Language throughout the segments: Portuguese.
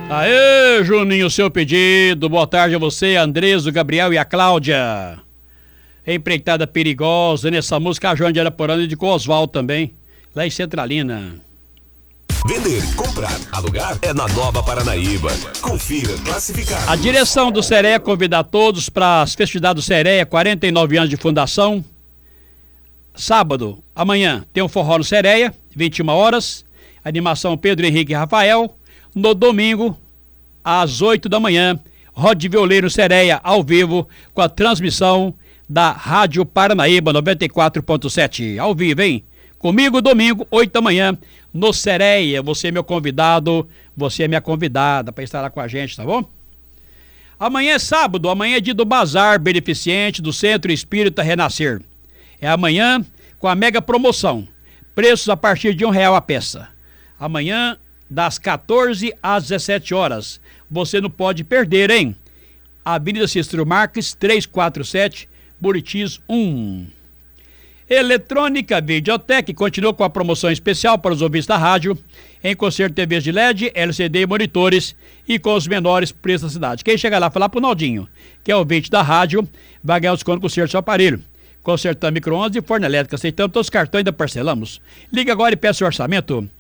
Aê, Juninho, seu pedido. Boa tarde a você, Andrés, o Gabriel e a Cláudia. Empreitada perigosa nessa música, a Joana de Araporã indicou Oswaldo também, lá em Centralina. Vender, comprar, alugar é na Nova Paranaíba. Confira, classificar. A direção do Sereia convida a todos para as festividades do Sereia, 49 anos de fundação. Sábado, amanhã, tem um forró no Sereia, 21 horas. Animação Pedro Henrique e Rafael. No domingo, às 8 da manhã, Roda de Violeiro Sereia, ao vivo, com a transmissão da Rádio Paranaíba 94.7. Ao vivo, hein? Comigo, domingo, 8 da manhã, no Sereia. Você é meu convidado, você é minha convidada para estar lá com a gente, tá bom? Amanhã é sábado, amanhã é dia do Bazar Beneficente do Centro Espírita Renascer. É amanhã com a mega promoção. Preços a partir de R$1 a peça. Amanhã, das 14 às 17 horas. Você não pode perder, hein? Avenida Cícero Marques, 347, Buritis 1. Eletrônica Videotec continua com a promoção especial para os ouvintes da rádio, em concerto de TVs de LED, LCD e monitores, e com os menores preços da cidade. Quem chegar lá falar pro Naldinho, que é ouvinte da rádio, vai ganhar um desconto com o conserto do seu aparelho. Consertando micro-ondas e forno elétrico, aceitamos todos os cartões e ainda parcelamos. Liga agora e peça o orçamento.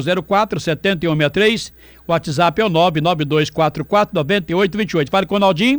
3404-7163, o WhatsApp é o 99244-9828. Fale com o Naldinho